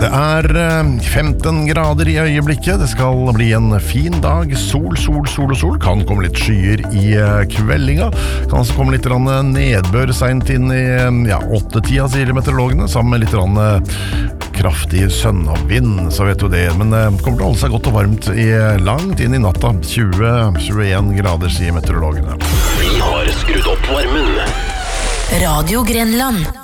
Det 15 grader i øyeblikket. Det skal bli en fin dag. Sol. Kan komme litt skyer i kveldinga. Kan også komme litt nedbør sent inn i 8-tida, sier meteorologene, sammen med litt kraftig sønn og vind, så vet du det. Men det kommer til å holde seg godt og varmt langt inn i natta. 20-21 grader, sier meteorologene. Vi har skrudd opp varmen. Radio Grenland.